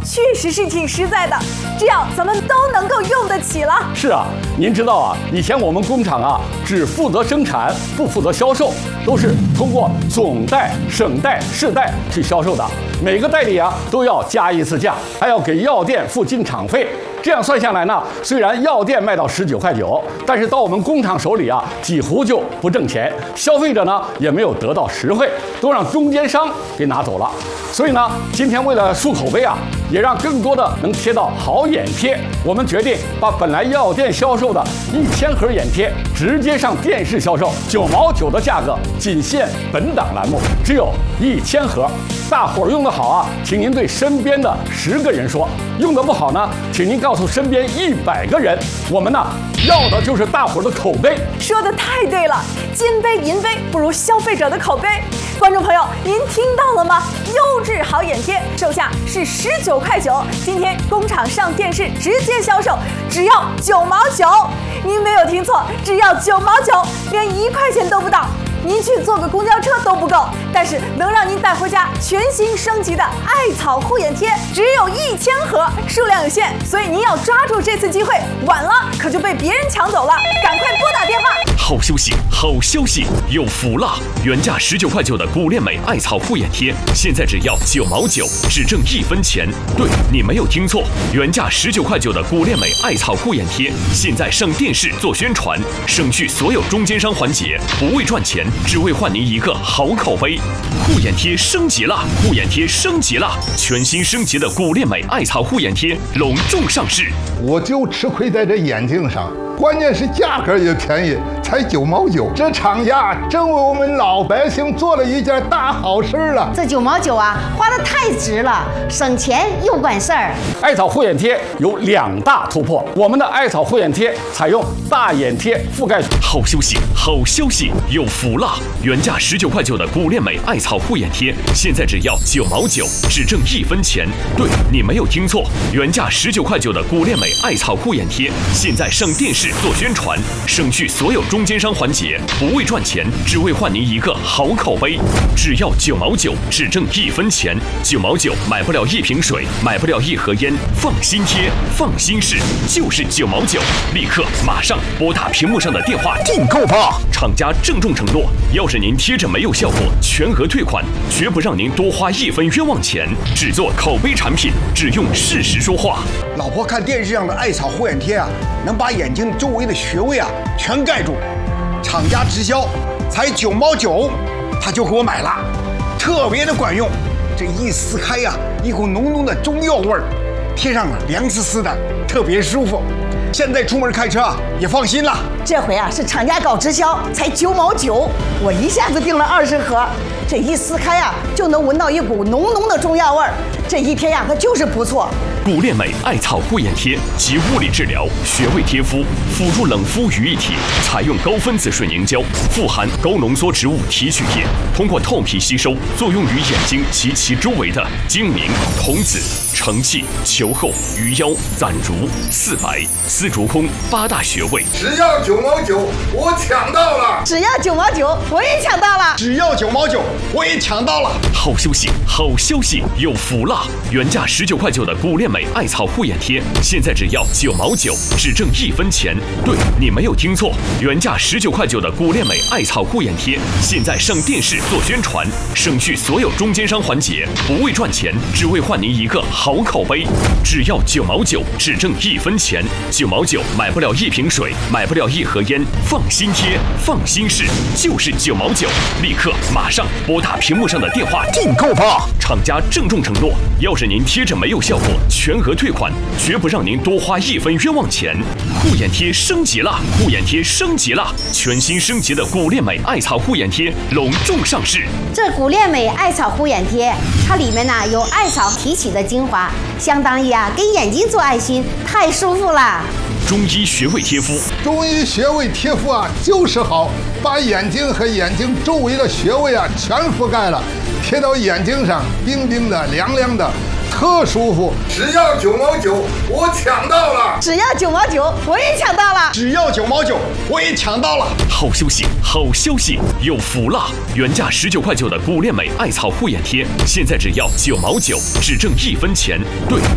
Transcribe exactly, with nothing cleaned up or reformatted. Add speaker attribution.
Speaker 1: 确实是挺实在的，这样咱们都能够用得起了。
Speaker 2: 是啊，您知道啊，以前我们工厂啊只负责生产，不负责销售，都是通过总代、省代、市代去销售的，每个代理啊都要加一次价，还要给药店付进场费。这样算下来呢，虽然药店卖到十九块九，但是到我们工厂手里啊，几乎就不挣钱，消费者呢也没有得到实惠，都让中间商给拿走了。所以呢，今天为了树口碑啊，也让更多的能贴到好眼贴，我们决定把本来药店销售的一千盒眼贴直接上电视销售，九毛九的价格，仅限本档栏目，只有一千盒。大伙儿用得好啊，请您对身边的十个人说；用得不好呢，请您告诉身边一百个人。我们呢，要的就是大伙儿的口碑。
Speaker 1: 说的太对了，金杯银杯不如消费者的口碑。观众朋友，您听到了吗？优质好眼贴售价是十九块九，今天工厂上电视直接销售，只要九毛九。您没有听错，只要九毛九，连一块钱都不到。您去坐个公交车都不够，但是能让您带回家全新升级的艾草护眼贴只有一千盒，数量有限，所以您要抓住这次机会，晚了可就被别人抢走了，赶快拨打电话。
Speaker 3: 好消息，好消息，有福了！原价十九块九的古恋美艾草护眼贴，现在只要九毛九，只挣一分钱。对，你没有听错，原价十九块九的古恋美艾草护眼贴，现在上电视做宣传，省去所有中间商环节，不为赚钱，只为换您一个好口碑。护眼贴升级了，护眼贴升级了，全新升级的古恋美艾草护眼贴隆重上市。
Speaker 4: 我就吃亏在这眼睛上，关键是价格也便宜，才九毛九。这厂家真为我们老百姓做了一件大好事了。
Speaker 5: 这九毛九啊，花得太值了，省钱又管事儿。
Speaker 2: 艾草护眼贴有两大突破，我们的艾草护眼贴采用大眼贴覆盖。
Speaker 3: 好消息，好消息，有福了！原价十九块九的古恋美艾草护眼贴，现在只要九毛九，只挣一分钱。对，你没有听错，原价十九块九的古恋美艾草护眼贴，现在上电视做宣传，省去所有中间商环节，不为赚钱，只为换您一个好口碑。只要九毛九，只挣一分钱。九毛九买不了一瓶水，买不了一盒烟，放心贴，放心试，就是九毛九。立刻马上拨打屏幕上的电话订购吧！厂家郑重承诺，要是您贴着没有效果，全额退款，绝不让您多花一分冤枉钱。只做口碑产品，只用事实说话。
Speaker 6: 老婆看电视上的艾草护眼贴啊，能把眼睛周围的穴位啊全盖住，厂家直销才九毛九，他就给我买了，特别的管用。这一撕开呀、啊，一股浓浓的中药味儿，贴上了凉丝丝的，特别舒服。现在出门开车啊也放心了。
Speaker 5: 这回啊是厂家搞直销，才九毛九，我一下子订了二十盒，这一撕开啊就能闻到一股浓浓的中药味儿。这一贴呀、啊，它就是不错。
Speaker 3: 古恋美艾草护眼贴集物理治疗、穴位贴敷、辅助冷敷于一体，采用高分子水凝胶，富含高浓缩植物提取液，通过透皮吸收，作用于眼睛及其周围的睛明、瞳子、承泣、球后、鱼腰、攒竹、四白、丝竹空八大穴位。
Speaker 4: 只要九毛九，我抢到了！
Speaker 5: 只要九毛九，我也抢到了！
Speaker 6: 只要九毛九，我也抢到了！
Speaker 3: 好消息，好消息，有福了！原价十九块九的古恋美艾草护眼贴，现在只要九毛九，只挣一分钱。对，你没有听错，原价十九块九的古恋美艾草护眼贴，现在上电视做宣传，省去所有中间商环节，不为赚钱，只为换您一个好口碑。只要九毛九，只挣一分钱。九毛九买不了一瓶水，买不了一盒烟，放心贴，放心试，就是九毛九。立刻马上拨打屏幕上的电话订购吧！厂家郑重承诺，要是您贴着没有效果，全额退款，绝不让您多花一分冤枉钱。护眼贴升级了，护眼贴升级了，全新升级的古恋美艾草护眼贴隆重上市。
Speaker 5: 这古恋美艾草护眼贴，它里面呢、啊、有艾草提取的精华，相当于啊给眼睛做爱心，太舒服了。
Speaker 3: 中医穴位贴敷，
Speaker 4: 中医穴位贴敷啊就是好，把眼睛和眼睛周围的穴位啊全覆盖了，贴到眼睛上，冰冰的、凉凉的，特舒服。只要九毛九，我抢到了！
Speaker 5: 只要九毛九，我也抢到了！
Speaker 6: 只要九毛九，我也抢到了！
Speaker 3: 好消息，好消息，有福了！原价十九块九的古恋美艾草护眼贴，现在只要九毛九，只挣一分钱。对。